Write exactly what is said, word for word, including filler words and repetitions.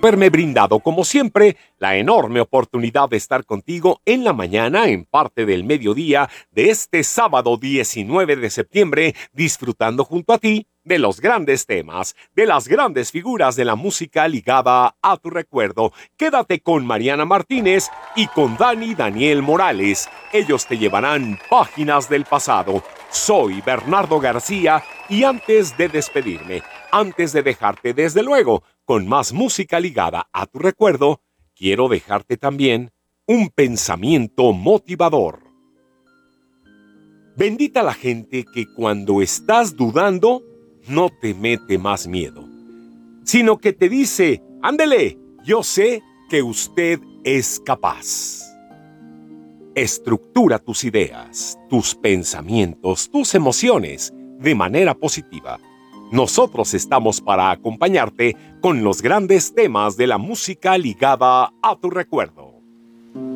haberme brindado, como siempre, la enorme oportunidad de estar contigo en la mañana, en parte del mediodía de este sábado diecinueve de septiembre, disfrutando junto a ti de los grandes temas, de las grandes figuras de la música ligada a tu recuerdo. Quédate con Mariana Martínez y con Dani Daniel Morales. Ellos te llevarán páginas del pasado. Soy Bernardo García y antes de despedirme, antes de dejarte desde luego con más música ligada a tu recuerdo, quiero dejarte también un pensamiento motivador. Bendita la gente que cuando estás dudando no te mete más miedo, sino que te dice, ándele, yo sé que usted es capaz. Estructura tus ideas, tus pensamientos, tus emociones de manera positiva. Nosotros estamos para acompañarte con los grandes temas de la música ligada a tu recuerdo.